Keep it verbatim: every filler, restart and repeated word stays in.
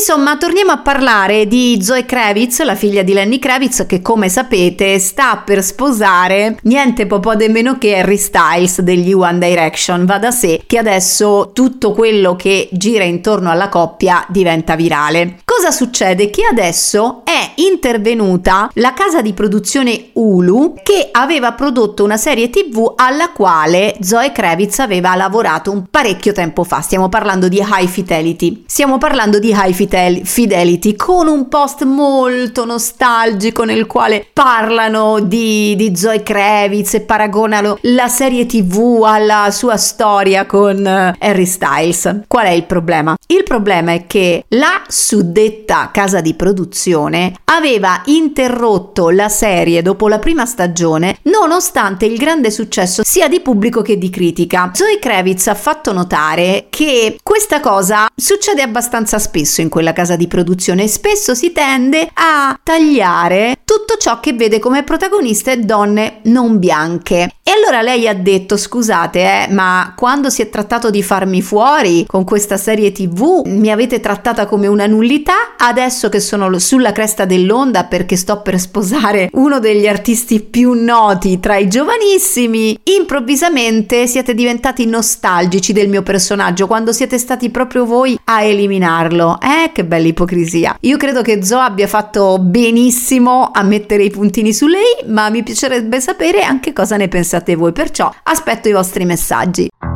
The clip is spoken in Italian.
Insomma, torniamo a parlare di Zoe Kravitz, la figlia di Lenny Kravitz, che come sapete sta per sposare niente po' di meno che Harry Styles degli One Direction. Va da sé che adesso tutto quello che gira intorno alla coppia diventa virale. Cosa succede? Che adesso è intervenuta la casa di produzione Hulu, che aveva prodotto una serie tv alla quale Zoe Kravitz aveva lavorato un parecchio tempo fa. Stiamo parlando di High Fidelity. Stiamo parlando di High Fidelity con un post molto nostalgico nel quale parlano di, di Zoe Kravitz e paragonano la serie tv alla sua storia con Harry Styles. Qual è il problema? Il problema è che la suddetta casa di produzione aveva interrotto la serie dopo la prima stagione, nonostante il grande successo sia di pubblico che di critica. Zoe Kravitz ha fatto notare che questa cosa succede abbastanza spesso in quella casa di produzione e spesso si tende a tagliare tutto ciò che vede come protagoniste donne non bianche. E allora lei ha detto: scusate, eh, ma quando si è trattato di farmi fuori con questa serie tv mi avete trattata come una nullità, adesso che sono sulla cresta dell'onda perché sto per sposare uno degli artisti più noti tra i giovanissimi, improvvisamente siete diventati nostalgici del mio personaggio quando siete stati proprio voi a eliminarlo. Eh, che bella ipocrisia. Io credo che Zoe abbia fatto benissimo a mettere i puntini su lei, ma mi piacerebbe sapere anche cosa ne pensate voi, perciò aspetto i vostri messaggi.